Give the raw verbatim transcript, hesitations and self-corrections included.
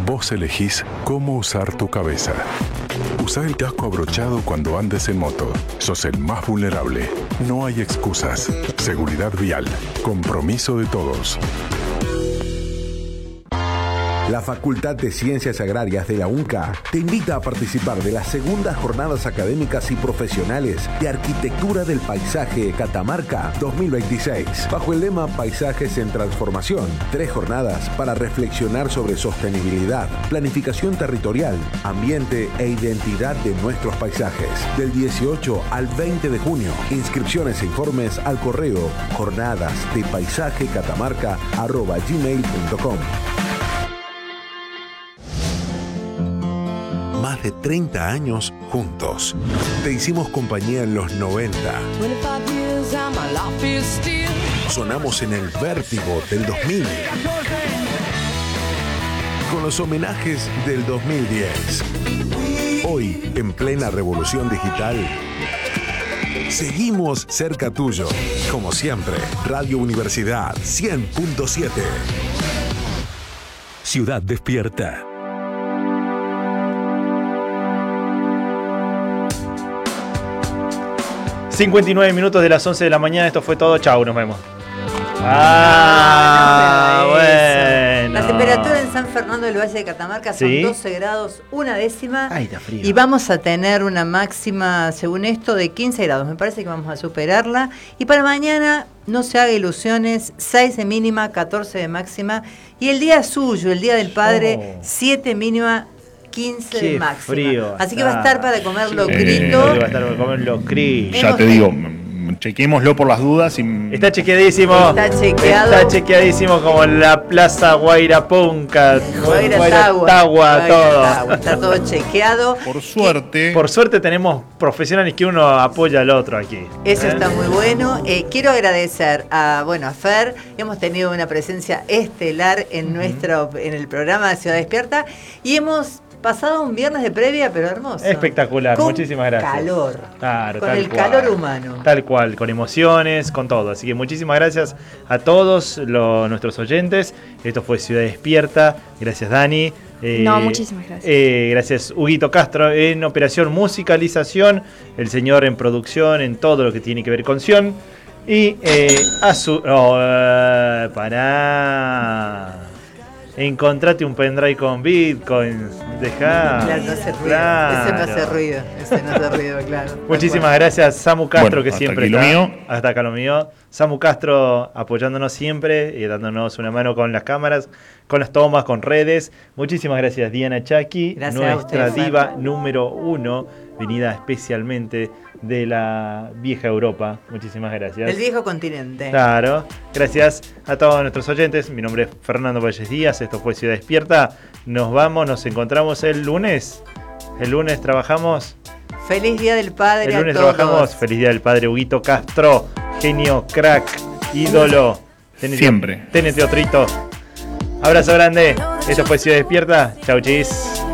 Vos elegís cómo usar tu cabeza. Usa el casco abrochado cuando andes en moto. Sos el más vulnerable. No hay excusas. Seguridad vial. Compromiso de todos. La Facultad de Ciencias Agrarias de la UNCA te invita a participar de las segundas jornadas académicas y profesionales de Arquitectura del Paisaje Catamarca dos mil veintiséis, bajo el lema Paisajes en Transformación. Tres jornadas para reflexionar sobre sostenibilidad, planificación territorial, ambiente e identidad de nuestros paisajes. Del dieciocho al veinte de junio. Inscripciones e informes al correo jornadas de paisaje catamarca arroba gmail punto com. Más de treinta años juntos. Te hicimos compañía en los noventa. Sonamos en el vértigo del dos mil. Con los homenajes del dos mil diez. Hoy, en plena revolución digital, seguimos cerca tuyo. Como siempre, Radio Universidad cien punto siete. Ciudad Despierta. cincuenta y nueve minutos de las once de la mañana. Esto fue todo. Chau, nos vemos. Ah, no, bueno. La temperatura en San Fernando del Valle de Catamarca son ¿Sí? doce grados, una décima. Ay, está frío. Y vamos a tener una máxima, según esto, de quince grados. Me parece que vamos a superarla. Y para mañana, no se haga ilusiones, seis de mínima, catorce de máxima. Y el día suyo, el Día del Padre, Oh. siete mínima, quince Qué de máxima. frío. Así que va a estar para comer locrito. Eh, va a estar para comer locrito. Ya te digo, chequémoslo por las dudas. Y... Está chequeadísimo. Está chequeado. Está chequeadísimo como la Plaza Guairapunca. Guairatagua. Tagua, todo. Guairatagua. Está todo chequeado. Por suerte. Por suerte tenemos profesionales que uno apoya al otro aquí. Eso ¿eh? está muy bueno. Eh, quiero agradecer a, bueno, a Fer. Hemos tenido una presencia estelar en uh-huh. nuestro, en el programa de Ciudad Despierta y hemos pasado un viernes de previa, pero hermoso. Espectacular, con muchísimas gracias. Calor. Claro, con tal el cual. calor humano. Tal cual, con emociones, con todo. Así que muchísimas gracias a todos los, nuestros oyentes. Esto fue Ciudad Despierta. Gracias, Dani. Eh, no, muchísimas gracias. Eh, gracias, Huguito Castro, en operación musicalización. El señor en producción, en todo lo que tiene que ver con Sion. Y eh, a su... Oh, uh, pará... Encontrate un pendrive con bitcoins, dejá. Claro, no hace ruido. Claro. Ese no hace ruido. Ese no hace ruido, claro. Muchísimas gracias, Samu Castro, bueno, que hasta siempre aquí está. Lo mío. Hasta acá lo mío. Samu Castro apoyándonos siempre y dándonos una mano con las cámaras, con las tomas, con redes. Muchísimas gracias, Diana Chaki, gracias nuestra a usted, diva Fer. número uno, venida especialmente de la vieja Europa. Muchísimas gracias. El viejo continente. Claro, gracias a todos nuestros oyentes. Mi nombre es Fernando Valles Díaz, esto fue Ciudad Despierta. Nos vamos, nos encontramos el lunes. El lunes trabajamos. Feliz Día del Padre. El lunes a todos. trabajamos. Feliz Día del Padre, Huguito Castro. Genio, crack, ídolo. Tenete, Siempre. Tenete otrito. Abrazo grande. Esto fue Ciudad Despierta. Chau, chis.